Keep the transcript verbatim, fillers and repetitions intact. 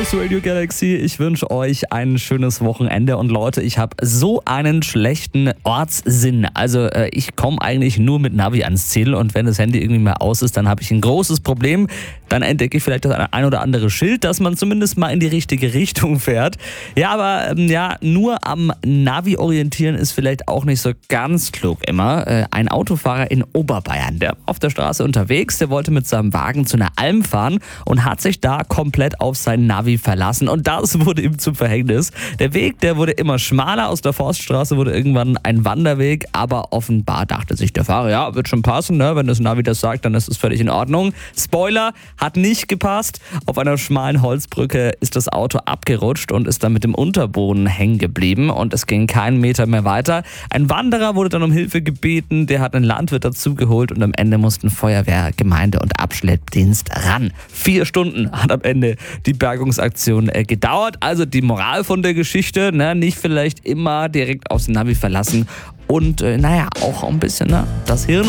ist Radio Galaxy. Ich wünsche euch ein schönes Wochenende. Und Leute, ich habe so einen schlechten Ortssinn. Also äh, ich komme eigentlich nur mit Navi ans Ziel. Und wenn das Handy irgendwie mal aus ist, dann habe ich ein großes Problem. Dann entdecke ich vielleicht das ein oder andere Schild, dass man zumindest mal in die richtige Richtung fährt. Ja, aber ähm, ja, nur am Navi orientieren ist vielleicht auch nicht so ganz klug immer. Äh, ein Autofahrer in Oberbayern, der auf der Straße unterwegs, der wollte mit seinem Wagen zu einer Alm fahren und hat sich da komplett auf sein Navi verlassen. Und das wurde ihm zum Verhängnis. Der Weg, der wurde immer schmaler. Aus der Forststraße wurde irgendwann ein Wanderweg. Aber offenbar dachte sich der Fahrer, ja, wird schon passen, ne? Wenn das Navi das sagt, dann ist es völlig in Ordnung. Spoiler, hat nicht gepasst. Auf einer schmalen Holzbrücke ist das Auto abgerutscht und ist dann mit dem Unterboden hängen geblieben. Und es ging keinen Meter mehr weiter. Ein Wanderer wurde dann um Hilfe gebeten. Der hat einen Landwirt dazugeholt und am Ende mussten Feuerwehr, Gemeinde und Abschleppdienst ran. Vier Stunden hat am Ende die Bergungsaktion äh, gedauert. Also die Moral von der Geschichte, ne, nicht vielleicht immer direkt aufs Navi verlassen und äh, naja, auch ein bisschen ne, das Hirn